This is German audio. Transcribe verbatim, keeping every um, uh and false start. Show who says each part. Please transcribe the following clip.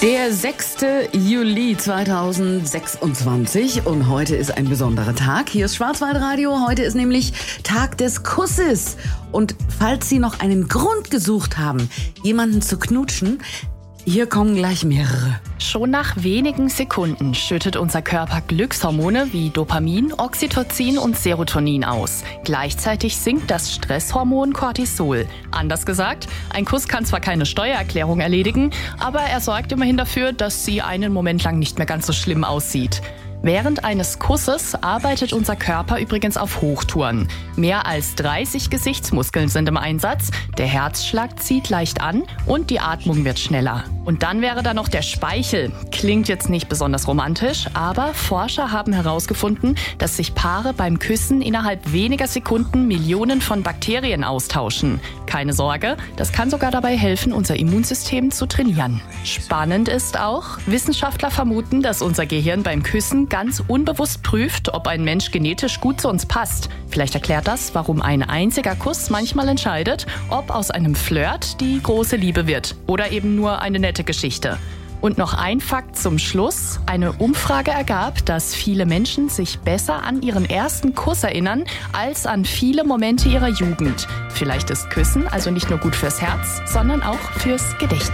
Speaker 1: Der sechste Juli zweitausendsechsundzwanzig und heute ist ein besonderer Tag. Hier ist Schwarzwaldradio. Heute ist nämlich Tag des Kusses. Und falls Sie noch einen Grund gesucht haben, jemanden zu knutschen, hier kommen gleich mehrere.
Speaker 2: Schon nach wenigen Sekunden schüttet unser Körper Glückshormone wie Dopamin, Oxytocin und Serotonin aus. Gleichzeitig sinkt das Stresshormon Cortisol. Anders gesagt, ein Kuss kann zwar keine Steuererklärung erledigen, aber er sorgt immerhin dafür, dass sie einen Moment lang nicht mehr ganz so schlimm aussieht. Während eines Kusses arbeitet unser Körper übrigens auf Hochtouren. Mehr als dreißig Gesichtsmuskeln sind im Einsatz, der Herzschlag zieht leicht an und die Atmung wird schneller. Und dann wäre da noch der Speichel. Klingt jetzt nicht besonders romantisch, aber Forscher haben herausgefunden, dass sich Paare beim Küssen innerhalb weniger Sekunden Millionen von Bakterien austauschen. Keine Sorge, das kann sogar dabei helfen, unser Immunsystem zu trainieren. Spannend ist auch, Wissenschaftler vermuten, dass unser Gehirn beim Küssen ganz unbewusst prüft, ob ein Mensch genetisch gut zu uns passt. Vielleicht erklärt das, warum ein einziger Kuss manchmal entscheidet, ob aus einem Flirt die große Liebe wird oder eben nur eine nette Geschichte. Und noch ein Fakt zum Schluss. Eine Umfrage ergab, dass viele Menschen sich besser an ihren ersten Kuss erinnern, als an viele Momente ihrer Jugend. Vielleicht ist Küssen also nicht nur gut fürs Herz, sondern auch fürs Gedächtnis.